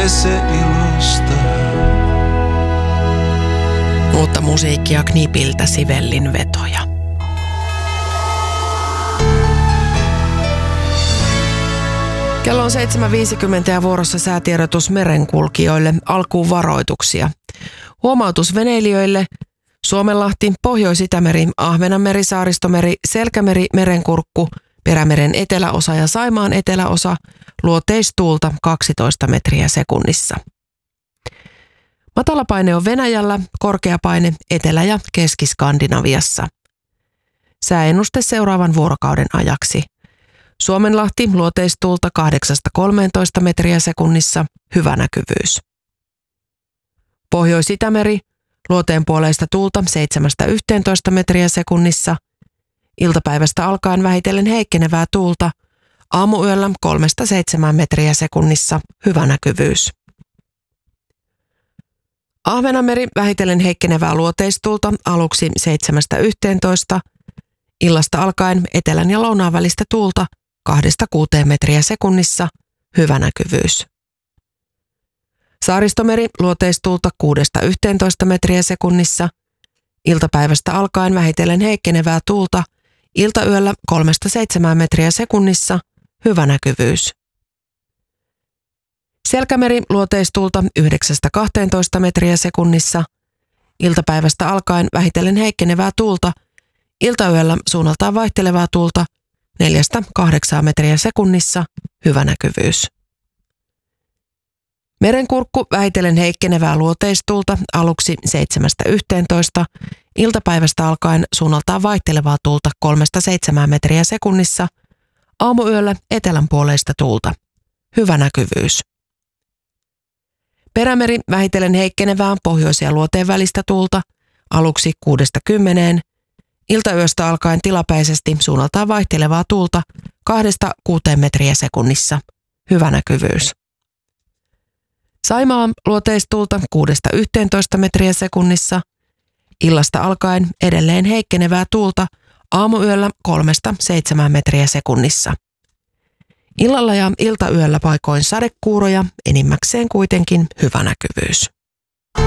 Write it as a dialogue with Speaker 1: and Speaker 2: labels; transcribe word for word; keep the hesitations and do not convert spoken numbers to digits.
Speaker 1: ese ilosta.
Speaker 2: Uutta musiikkia Knipiltä, Sivellin vetoja. Kello on seitsemän viisikymmentä ja vuorossa säätiedotus merenkulkijoille, alkuun varoituksia. Huomautus veneilijöille: Suomenlahti, Pohjois-Itämeri, Ahvenanmeri, Saaristomeri, Selkämeri, Merenkurkku, Perämeren eteläosa ja Saimaan eteläosa, luoteistuulta kaksitoista metriä sekunnissa. Matalapaine on Venäjällä, korkeapaine Etelä- ja Keski-Skandinaviassa. Sääennuste seuraavan vuorokauden ajaksi. Suomenlahti, luoteistuulta kahdeksasta kolmeentoista metriä sekunnissa, hyvä näkyvyys. Pohjois-Itämeri, luoteenpuoleista tuulta seitsemästä yhteentoista metriä sekunnissa. Iltapäivästä alkaen vähitellen heikkenevää tuulta, aamuyöllä kolmesta seitsemään metriä sekunnissa, hyvä näkyvyys. Ahvenanmeri, vähitellen heikkenevää luoteistuulta, aluksi seitsemästä yhteentoista, illasta alkaen etelän ja lounaan välistä tuulta kahdesta kuuteen metriä sekunnissa, hyvä näkyvyys. Saaristomeri, luoteistuulta kuudesta yhteentoista metriä sekunnissa, iltapäivästä alkaen vähitellen heikkenevää tuulta, iltayöllä kolmesta seitsemään metriä sekunnissa, hyvä näkyvyys. Selkämeri, luoteistuulta yhdeksästä kahteentoista metriä sekunnissa, iltapäivästä alkaen vähitellen heikkenevää tuulta, iltayöllä suunnaltaan vaihtelevaa tuulta neljästä kahdeksaan metriä sekunnissa, hyvä näkyvyys. Merenkurkku, vähitellen heikkenevää luoteistuulta, aluksi seitsemästä yhteentoista, iltapäivästä alkaen suunnaltaan vaihtelevaa tuulta kolmesta seitsemään metriä sekunnissa, aamuyöllä etelänpuoleista tuulta, hyvä näkyvyys. Perämeri, vähitellen heikkenevää pohjois- ja luoteen välistä tuulta, aluksi kuudesta kymmeneen, iltayöstä alkaen tilapäisesti suunnaltaan vaihtelevaa tuulta kahdesta kuuteen metriä sekunnissa, hyvä näkyvyys. Saimaa, luoteistuulta kuudesta yhteentoista metriä sekunnissa, illasta alkaen edelleen heikkenevää tuulta, aamuyöllä kolmesta seitsemään metriä sekunnissa. Illalla ja iltayöllä paikoin sadekuuroja, enimmäkseen kuitenkin hyvä näkyvyys.